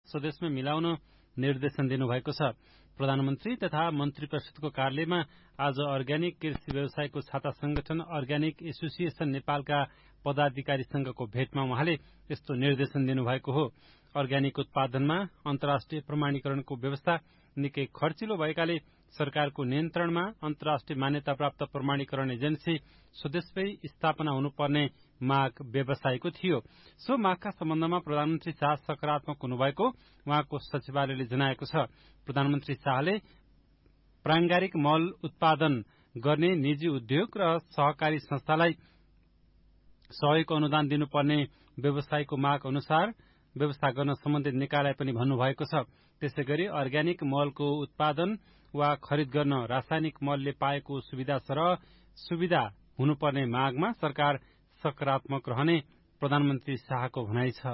स्वदेशमा मिलाउन निर्देशन दिनुभएको छ। प्रधानमन्त्री तथा मन्त्री परिषदको कार्यालयमा आज अर्ग्यानिक कृषि व्यवसायको छाता संगठन अर्ग्यानिक एसोसिएसन नेपालका पदाधिकारीसँगको भेटमा उहाँले यस्तो निर्देशन दिनुभएको हो। अर्ग्यानिक उत्पादनमा अन्तर्राष्ट्रिय प्रमाणीकरणको व्यवस्था निकै खर्चिलो भएकाले सरकारको नियन्त्रणमा अन्तर्राष्ट्रिय मान्यताप्राप्त प्रमाणीकरण एजेन्सी स्वदेशमै स्थापना हुनुपर्ने माग व्यवसायको थियो। सो मागका सम्बन्धमा प्रधानमन्त्री शाह सकारात्मक हुनुभएको उहाँको सचिवालयले जनाएको छ। प्रधानमन्त्री शाहले प्राङ्गारिक मल उत्पादन गर्ने निजी उद्योग र सहकारी संस्थालाई सहयोग अनुदान दिनुपर्ने व्यवसायको माग अनुसार व्यवस्था गर्न सम्बन्धित निकायलाई पनि भन्नुभएको छ। त्यसैगरी अर्ग्यानिक मलको उत्पादन वा खरिद गर्न रासायनिक मलले पाएको सुविधा सरह सुविधा हुनुपर्ने मागमा सरकार सकारात्मक रहने प्रधानमन्त्री शाहको भनाइ छ।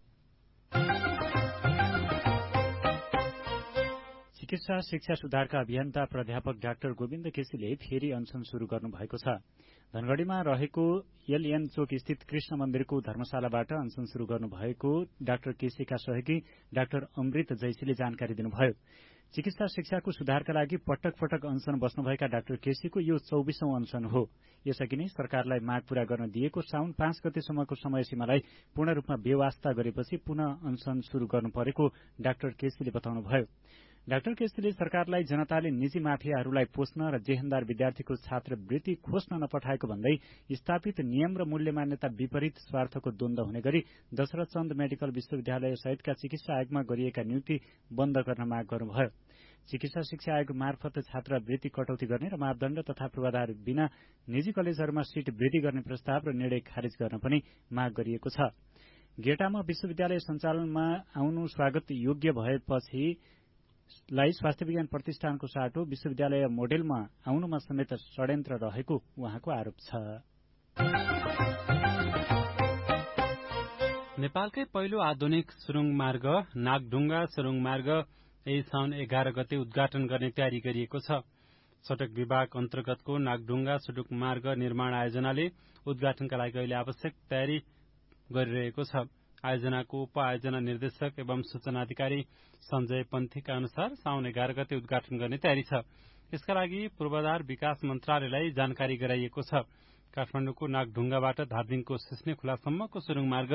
चिकित्सा शिक्षा सुधारका अभियन्ता प्राध्यापक डाक्टर गोविन्द केसीले फेरि अनशन शुरू गर्नु भएको छ। धनगढ़ीमा रहेको एलएन चोक स्थित कृष्ण मन्दिरको धर्मशालाबाट अनशन शुरू गर्नु भएको डाक्टर केसीका सहयोगी डाक्टर अमृत जैसीले जानकारी दिनुभयो। चिकित्सा शिक्षाको सुधारका लागि पटक पटक अनशन बस्नुभएका डाक्टर केसीको यो 24औं अनशन हो। यसअघि नै सरकारलाई माग पूरा गर्न दिएको साउन 5 गतेसम्मको समय सीमालाई पूर्ण रूपमा बेवास्ता गरेपछि पुनः अनशन शुरू गर्नु परेको डाक्टर केसीले बताउनुभयो। डाक्टर केसीले सरकारलाई जनताले निजी माफियाहरूलाई पोस्न र जेहेन्दार विद्यार्थीको छात्रवृत्ति खोज्न नपठाएको भन्दै स्थापित नियम र मूल्य मान्यता विपरीत स्वार्थको द्वन्द्व हुने गरी दशरथ चन्द मेडिकल विश्वविद्यालय सहितका चिकित्सा आयोगमा गरिएका नियुक्ति बन्द गर्न माग गर्नुभयो। चिकित्सा शिक्षा आयोग मार्फत छात्रवृत्ति कटौती गर्ने र मापदण्ड तथा पूर्वाधार बिना निजी कलेजहरूमा सीट वृद्धि गर्ने प्रस्ताव र निर्णय खारिज गर्न पनि माग गरिएको छ। गेटामा विश्वविद्यालय सञ्चालनमा आउनु स्वागत योग्य भएपछि स्वास्थ्य विज्ञान प्रतिष्ठानको साटो विश्वविद्यालय मोडेलमा आउनुमा समेत षड्यन्त्र रहेको उहाँको आरोप छ। नेपालकै पहिलो आधुनिक सुरुङ मार्ग नागढुङ्गा सुरुङ मार्ग यही साउन 11 गते उद्घाटन गर्ने तयारी गरिएको छ। सड़क विभाग अन्तर्गतको नागढुङ्गा सुरुङ मार्ग निर्माण आयोजनाले उद्घाटनका लागि अहिले आवश्यक तयारी गरिरहेको छ। आयोजनाको उप-आयोजना निर्देशक एवं सूचना अधिकारी सञ्जय पन्थीका अनुसार साउन 11 गते उद्घाटन गर्ने तयारी छ। यसका लागि पूर्वाधार विकास मन्त्रालयलाई जानकारी गराइएको छ। काठमाडौँको नागढुङ्गाबाट धादिङको सिस्ने खुलासम्मको सुरुङ मार्ग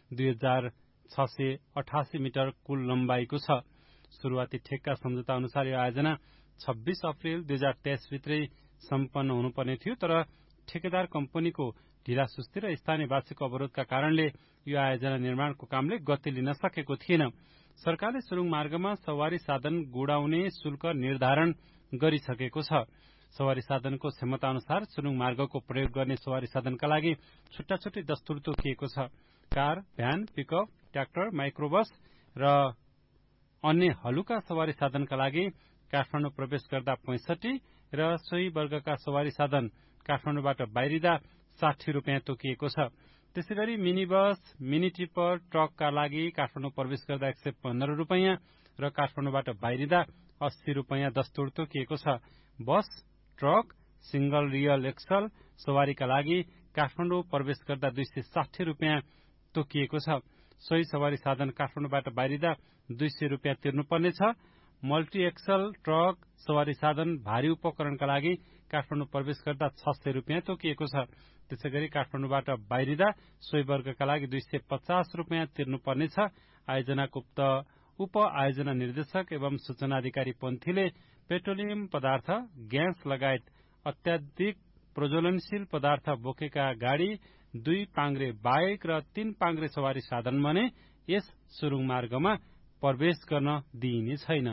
2688 मिटर कुल लम्बाइको छ। शुरूआती ठेक्का सम्झौता अनुसार यो आयोजना 26 अप्रेल 2023 भित्रै सम्पन्न हुनुपर्ने थियो, तर ठेकेदार कम्पनीको ढिलासुस्ती र स्थानीयवासीको अवरोधका कारणले यो आयोजना निर्माणको कामले गति लिन सकेको थिएन। सरकारले सुरुङ मार्गमा सवारी साधन गुडाउने शुल्क निर्धारण गरिसकेको छ। सवारी साधनको क्षमता अनुसार सुरुङ मार्गको प्रयोग गर्ने सवारी साधनका लागि छुट्टा छुट्टै दस्तुर तोकिएको छ। Car, van, pickup, tractor, microbus र अन्य हलुका सवारी साधनका लागि काठमाडौँ प्रवेश गर्दा 65 र सोही वर्गका सवारी साधन काठमाडौँबाट बाहिरिँदा 60 रुपियाँ तोकिएको छ। त्यसैगरी मिनी बस, मिनी टिप्पर, ट्रकका लागि काठमाडौँ प्रवेश गर्दा 115 रुपियाँ र काठमाडौँबाट बाहिरिँदा 80 रुपियाँ दस्तुर तोकिएको छ। बस, ट्रक, सिंगल रियल एक्सल सवारीका लागि काठमाडौँ प्रवेश गर्दा 260 रुपियाँ तोकिएको छ। सोही सवारी साधन काठमाडौँबाट बाहिरिँदा 200 रुपियाँ तिर्नुपर्नेछ। मल्टी एक्सल ट्रक सवारी साधन भारी उपकरणका लागि काठमाडौँ प्रवेश गर्दा 600 रुपियाँ तोकिएको छ। त्यसैगरी काठमाडौँबाट बाहिरिँदा सोही वर्गका लागि 250 रुपियाँ तिर्नुपर्नेछ। आयोजनाको उप-आयोजना निर्देशक एवं सूचना अधिकारी पन्थीले पेट्रोलियम पदार्थ, ग्यास लगायत अत्याधिक प्रज्वलनशील पदार्थ बोकेका गाड़ी, 2 पाङ्ग्रे बाइक र 3 पाङ्ग्रे सवारी साधन भने यस सुरुङ मार्गमा प्रवेश गर्न दिइने छैन।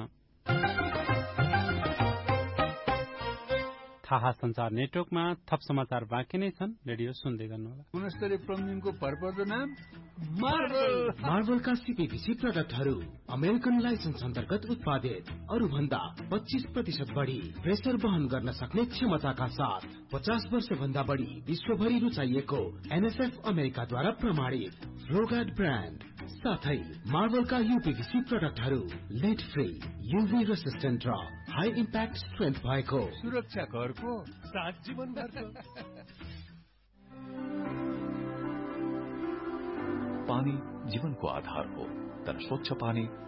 थाहा संचार नेटवर्कमा थप समाचार बाँकी नै छन्। रेडियो सुन्दै गर्नुहोला। गुणस्तरीय प्लम्बिङको भरपर्दो नाम मार्बलका सीपीभीसी प्रडक्टहरू अमेरिकन लाइसेन्स अन्तर्गत उत्पादित, अरू भन्दा 25% बढी प्रेसर वहन गर्न सक्ने क्षमताका साथ 50 वर्ष भन्दा बढी विश्वभरि रुचाइएको एनएसएफ अमेरिकाद्वारा प्रमाणित रोगार्ड ब्रान्ड साथै मार्बलका यूपीभीसी प्रडक्टहरू लेड फ्री, यूभी रेसिस्टेन्ट र हाई इम्प्याक्ट स्ट्रेन्थ भएको सुरक्षा घरको साथ जीवनभरको। पानी जीवनको आधार हो, तर स्वच्छ पानी